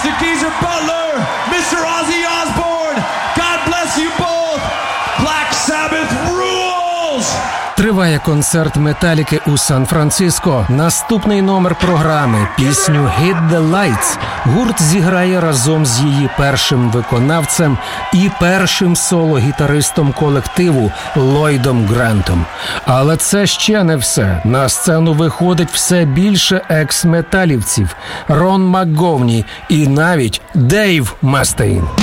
Mr. Geezer Butler, Mr. Ozzy Osbourne. God bless you both. Black Sabbath rules! Триває концерт Металіки у Сан-Франциско. Наступний номер програми – пісню «Hit the Lights» гурт зіграє разом з її першим виконавцем і першим соло-гітаристом колективу Ллойдом Грантом. Але це ще не все. На сцену виходить все більше екс-металівців – Рон МакГовні і навіть Дейв Мастейн.